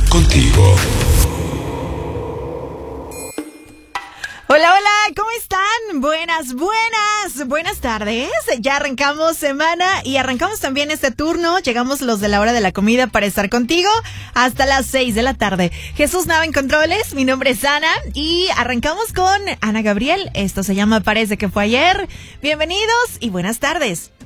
contigo. Hola, hola, ¿cómo están? Buenas tardes. Ya arrancamos semana y arrancamos también este turno. Llegamos los de la hora de la comida para estar contigo hasta las 6 de la tarde. Jesús Nava en controles, mi nombre es Ana y arrancamos con Ana Gabriel. Esto se llama Parece que fue ayer. Bienvenidos y buenas tardes.